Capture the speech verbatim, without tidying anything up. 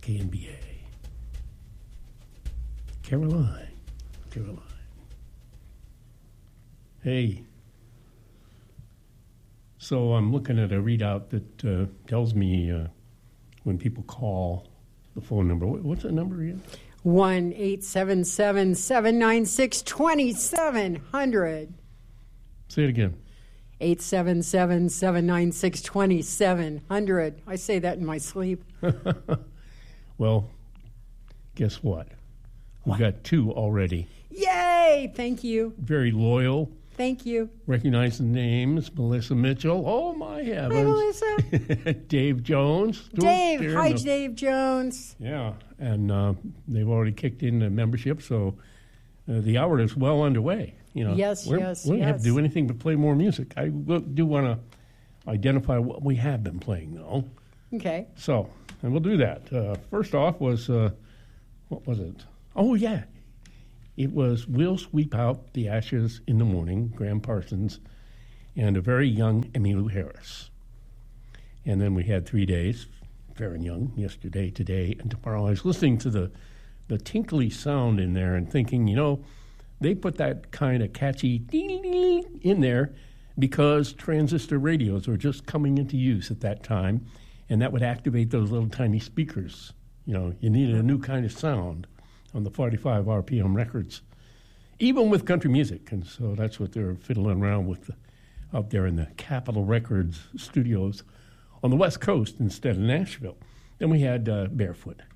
K N B A. Caroline, Caroline. Hey. So I'm looking at a readout that uh, tells me uh, when people call the phone number. What's the number again? one eight seven seven, seven nine six, two seven zero zero. Say it again. eight seven seven, seven nine six, two seven zero zero. I say that in my sleep. Well, guess what? We got two already. Yay! Thank you. Very loyal. Thank you. Recognize the names. Melissa Mitchell. Oh, my heavens. Hi, Melissa. Dave Jones. Dave. Hi, the, Dave Jones. Yeah, and uh, they've already kicked in the membership, so uh, the hour is well underway. You know, yes, we're, yes, we don't yes. have to do anything but play more music. I w- do want to identify what we have been playing, though. Okay. So, and we'll do that. Uh, first off was, uh, what was it? Oh, yeah. It was We'll Sweep Out the Ashes in the Morning, Graham Parsons, and a very young Emmylou Harris. And then we had Three Days, Very Young, yesterday, today, and tomorrow. I was listening to the, the tinkly sound in there and thinking, you know, they put that kind of catchy ding in there because transistor radios were just coming into use at that time, and that would activate those little tiny speakers. You know, you needed a new kind of sound on the forty-five R P M records, even with country music. And so that's what they're fiddling around with the, out there in the Capitol Records studios on the West Coast instead of Nashville. Then we had uh, Barefoot,